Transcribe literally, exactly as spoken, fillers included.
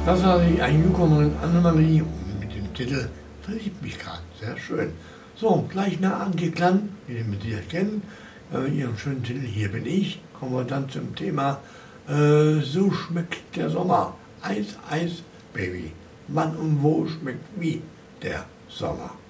Das war die Eingekommenen Annemarie mit dem Titel Verliebt mich grad. Sehr schön. So, gleich nach Antje Klang, wie Sie mit sicher kennen, äh, ihren schönen Titel Hier bin ich, kommen wir dann zum Thema äh, So schmeckt der Sommer. Eis, Eis, Baby. Wann und wo schmeckt wie der Sommer.